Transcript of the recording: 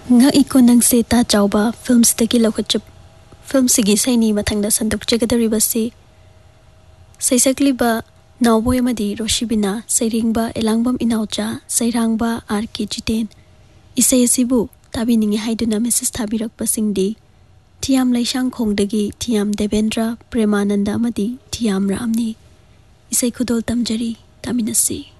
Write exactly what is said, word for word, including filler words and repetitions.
nga iko nang seta chawba films tagi lawkhachap film sigi saini mathangda sanduk chagadari basi saisakliba nawboy amadi roshibina sairingba elangbam inaucha sairangba rk jiten isai asibu tabi ningi haiduna message thabirak pasingdi thiam laisang khongdagi thiam devendra premananda amadi thiam ramni isai khudol tamjari taminasi